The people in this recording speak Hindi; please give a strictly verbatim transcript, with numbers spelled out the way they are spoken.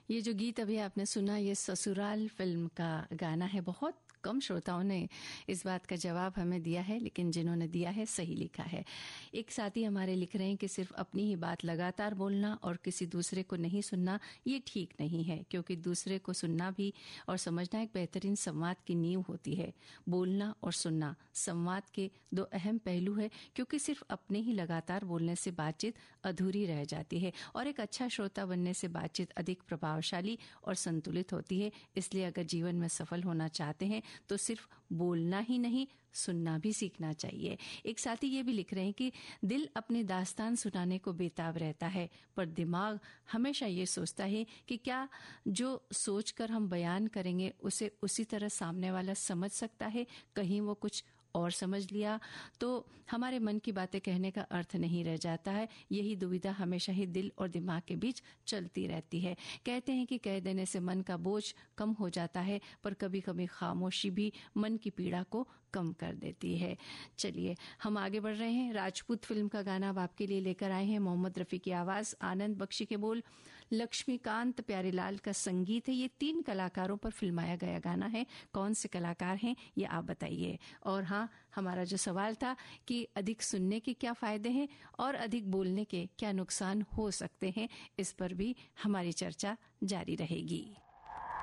ये जो गीत अभी आपने सुना, ये ससुराल फिल्म का गाना है। बहुत कम श्रोताओं ने इस बात का जवाब हमें दिया है, लेकिन जिन्होंने दिया है सही लिखा है। एक साथी हमारे लिख रहे हैं कि सिर्फ अपनी ही बात लगातार बोलना और किसी दूसरे को नहीं सुनना ये ठीक नहीं है, क्योंकि दूसरे को सुनना भी और समझना एक बेहतरीन संवाद की नींव होती है। बोलना और सुनना संवाद के दो अहम पहलू है, क्योंकि सिर्फ अपने ही लगातार बोलने से बातचीत अधूरी रह जाती है और एक अच्छा श्रोता बनने से बातचीत अधिक प्रभावशाली और संतुलित होती है। इसलिए अगर जीवन में सफल होना चाहते हैं तो सिर्फ बोलना ही नहीं, सुनना भी सीखना चाहिए। एक साथी ये भी लिख रहे हैं कि दिल अपनी दास्तान सुनाने को बेताब रहता है, पर दिमाग हमेशा ये सोचता है कि क्या जो सोचकर हम बयान करेंगे उसे उसी तरह सामने वाला समझ सकता है, कहीं वो कुछ और समझ लिया तो हमारे मन की बातें कहने का अर्थ नहीं रह जाता है। यही दुविधा हमेशा ही दिल और दिमाग के बीच चलती रहती है। कहते हैं कि कह देने से मन का बोझ कम हो जाता है, पर कभी कभी खामोशी भी मन की पीड़ा को कम कर देती है। चलिए हम आगे बढ़ रहे हैं। राजपूत फिल्म का गाना अब आपके लिए लेकर आए हैं। मोहम्मद रफी की आवाज, आनंद बख्शी के बोल, लक्ष्मीकांत प्यारेलाल का संगीत है। ये तीन कलाकारों पर फिल्माया गया गाना है। कौन से कलाकार हैं ये आप बताइए। और हाँ, हमारा जो सवाल था कि अधिक सुनने के क्या फायदे हैं और अधिक बोलने के क्या नुकसान हो सकते हैं, इस पर भी हमारी चर्चा जारी रहेगी।